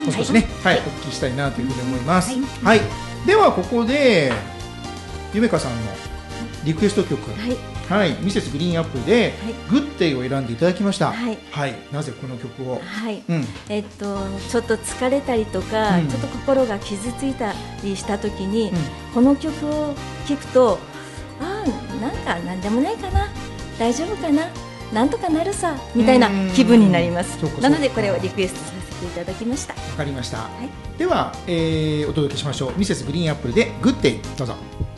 もう少しね、はい、お聞きしたいなというふうに思います。はい、ではここでゆめかさんのリクエスト曲、はい、ミセスグリーンアップルでグッデイを選んでいただきました。はい、なぜこの曲を？はい、 ちょっと疲れたりとか、ちょっと心が傷ついたりした時に、この曲を聴くと、なんか何でもないかな、大丈夫かな、なんとかなるさみたいな気分になります。なのでこれをリクエストさせていただきました。わかりました。では、お届けしましょう。ミセスグリーンアップルでグッデイ、どうぞ。